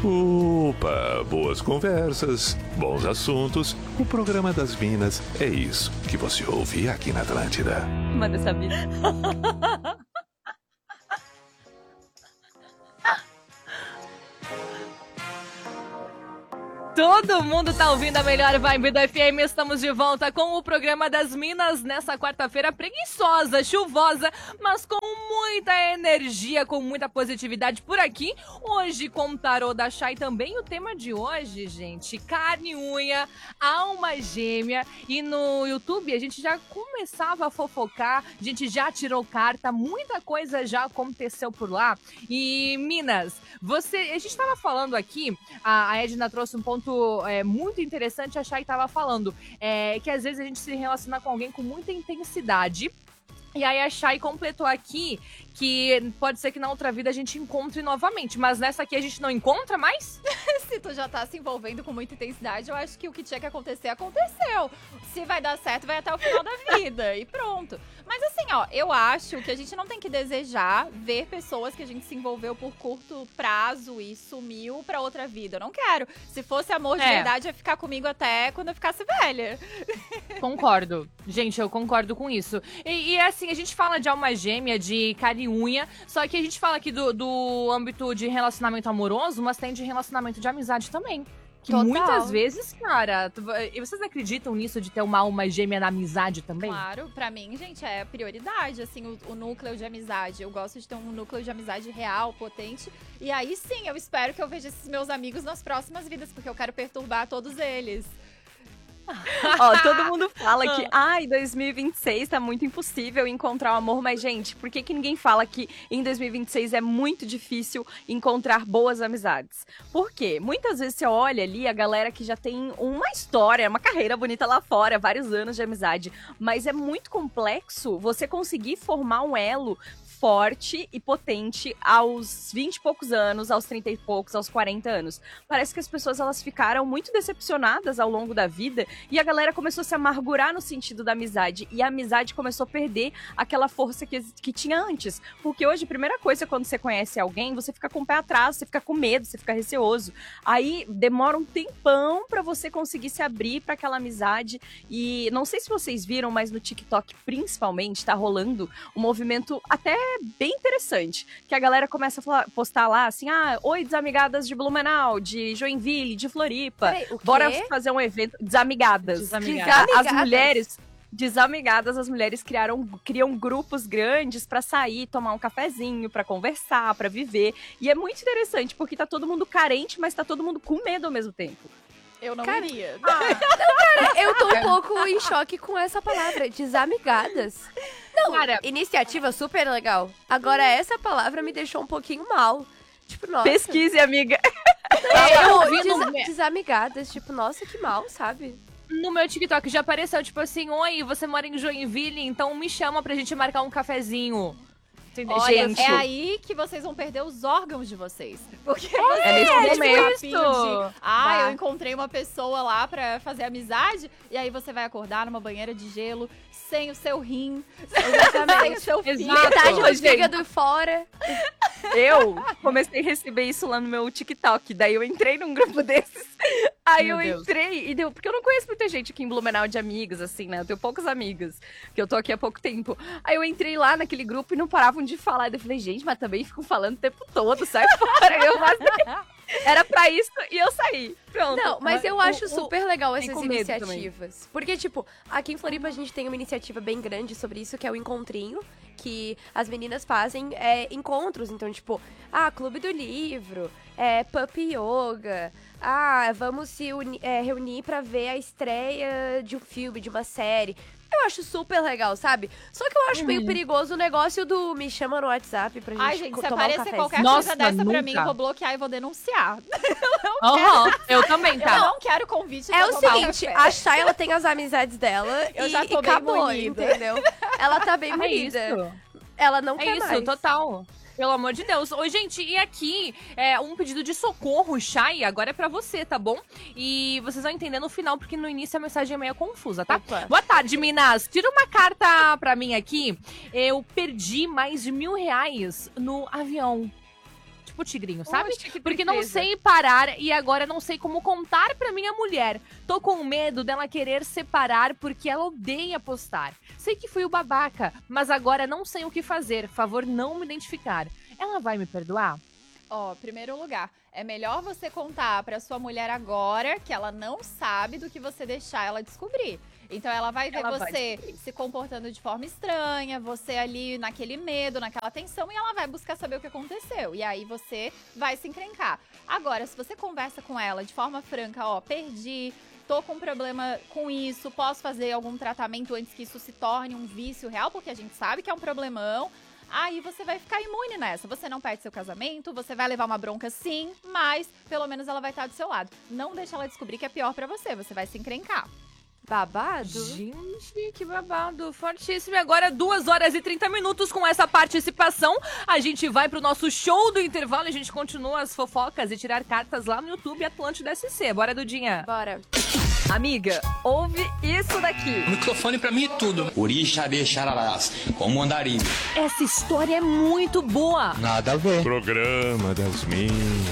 Opa, boas conversas, bons assuntos. O programa das Minas é isso que você ouve aqui na Atlântida. Manda saber. Todo mundo tá ouvindo a melhor vibe do FM. Estamos de volta com o programa das Minas nessa quarta-feira preguiçosa, chuvosa, mas com muita energia, com muita positividade por aqui. Hoje com o tarô da Chay também. O tema de hoje, gente, carne e unha, alma gêmea. E no YouTube a gente já começava a fofocar, a gente já tirou carta, muita coisa já aconteceu por lá. E Minas, a gente tava falando aqui, a Edna trouxe um ponto muito interessante, a Chay estava falando, que às vezes a gente se relaciona com alguém com muita intensidade. E aí a Chay completou aqui que pode ser que na outra vida a gente encontre novamente, mas nessa aqui a gente não encontra mais? Se tu já tá se envolvendo com muita intensidade, eu acho que o que tinha que acontecer, aconteceu. Se vai dar certo, vai até o final da vida e pronto. Mas assim, ó, eu acho que a gente não tem que desejar ver pessoas que a gente se envolveu por curto prazo e sumiu pra outra vida. Eu não quero. Se fosse amor de verdade, ia ficar comigo até quando eu ficasse velha. Concordo. Gente, eu concordo com isso. E assim, a gente fala de alma gêmea, de carne e unha, só que a gente fala aqui do âmbito de relacionamento amoroso, mas tem de relacionamento de amizade também. Que Total. Muitas vezes, cara, e vocês acreditam nisso de ter uma alma gêmea na amizade também? Claro, pra mim, gente, é prioridade, assim, o núcleo de amizade. Eu gosto de ter um núcleo de amizade real, potente. E aí, sim, eu espero que eu veja esses meus amigos nas próximas vidas, porque eu quero perturbar todos eles. Ó, todo mundo fala que, 2026 tá muito impossível encontrar o amor, mas, gente, por que ninguém fala que em 2026 é muito difícil encontrar boas amizades? Por quê? Muitas vezes você olha ali a galera que já tem uma história, uma carreira bonita lá fora, vários anos de amizade, mas é muito complexo você conseguir formar um elo forte e potente aos 20 e poucos anos, aos 30 e poucos, aos 40 anos. Parece que as pessoas elas ficaram muito decepcionadas ao longo da vida e a galera começou a se amargurar no sentido da amizade e a amizade começou a perder aquela força que tinha antes. Porque hoje, a primeira coisa, quando você conhece alguém, você fica com o pé atrás, você fica com medo, você fica receoso. Aí demora um tempão pra você conseguir se abrir pra aquela amizade e não sei se vocês viram, mas no TikTok principalmente tá rolando um movimento até bem interessante, que a galera começa a postar lá assim, oi desamigadas de Blumenau, de Joinville, de Floripa, Peraí, o quê? bora fazer um evento, desamigadas. As mulheres desamigadas, as mulheres criam grupos grandes pra sair, tomar um cafezinho, pra conversar, pra viver, e é muito interessante, porque tá todo mundo carente, mas tá todo mundo com medo ao mesmo tempo. Eu não Cara, iria. Eu tô um pouco em choque com essa palavra, desamigadas. Não, Cara, iniciativa super legal. Agora, essa palavra me deixou um pouquinho mal. Tipo, nossa. Pesquise, amiga. Desamigadas, tipo, nossa, que mal, sabe? No meu TikTok já apareceu, tipo assim, oi, você mora em Joinville, então me chama pra gente marcar um cafezinho. Entendeu? Olha, Gente, é aí que vocês vão perder os órgãos de vocês. Porque nesse momento. Eu encontrei uma pessoa lá pra fazer amizade, e aí você vai acordar numa banheira de gelo, sem o seu rim, sem o seu fígado. Metade do gente. fígado fora. Eu comecei a receber isso lá no meu TikTok, daí eu entrei num grupo desses. Aí Meu eu Deus. entrei e deu, porque eu não conheço muita gente aqui em Blumenau de amigos, assim, né? Eu tenho poucos amigos, que eu tô aqui há pouco tempo. Aí eu entrei lá naquele grupo e não paravam de falar. Daí eu falei, gente, mas também ficam falando o tempo todo, sai fora. Era pra isso e eu saí. Pronto. Não, mas eu acho super legal Fiquei essas com medo iniciativas. Porque, tipo, aqui em Floripa a gente tem uma iniciativa bem grande sobre isso, que é o Encontrinho, que as meninas fazem encontros. Então, tipo, Clube do Livro, Puppy Yoga, vamos se reunir pra ver a estreia de um filme, de uma série. Eu acho super legal, sabe? Só que eu acho meio perigoso o negócio do me chama no WhatsApp pra gente Ai, gente, se tomar um aparecer cafezinho. qualquer Nossa, coisa dessa pra mim, nunca. eu vou bloquear e vou denunciar. eu também, Eu tá? não quero convite pra É o tomar um seguinte, café. a Chay, ela tem as amizades dela Eu e já tô bem acabou, munida. entendeu? Ela tá bem É munida. isso. Ela não É quer isso, mais. total. Pelo amor de Deus. Oi, gente, e aqui um pedido de socorro, Chay, agora é pra você, tá bom? E vocês vão entender no final, porque no início a mensagem é meio confusa, tá? Opa. Boa tarde, Minas. Tira uma carta pra mim aqui. Eu perdi mais de R$1.000 no avião. Tipo tigrinho, sabe? Oxe, que Porque não tristeza. sei parar e agora não sei como contar pra minha mulher. Tô com medo dela querer separar porque ela odeia postar. Sei que fui o babaca, mas agora não sei o que fazer. Favor não me identificar. Ela vai me perdoar? Ó, primeiro lugar, é melhor você contar pra sua mulher agora que ela não sabe do que você deixar ela descobrir. Então ela vai ver Ela vai você se comportando de forma estranha, você ali naquele medo, naquela tensão, e ela vai buscar saber o que aconteceu. E aí você vai se encrencar. Agora, se você conversa com ela de forma franca, ó, perdi, tô com problema com isso, posso fazer algum tratamento antes que isso se torne um vício real, porque a gente sabe que é um problemão. Aí você vai ficar imune nessa. Você não perde seu casamento, você vai levar uma bronca sim, mas pelo menos ela vai estar do seu lado. Não deixa ela descobrir que é pior pra você vai se encrencar. Babado? Gente, que babado, fortíssimo. E agora 2 horas e 30 minutos com essa participação. A gente vai pro nosso show do intervalo e a gente continua as fofocas e tirar cartas lá no YouTube Atlântida SC. Bora, Dudinha. Bora. Amiga, ouve isso daqui. O microfone pra mim é tudo. Orixá Bexararás, como andarim. Essa história é muito boa. Nada a ver. Programa das Minas.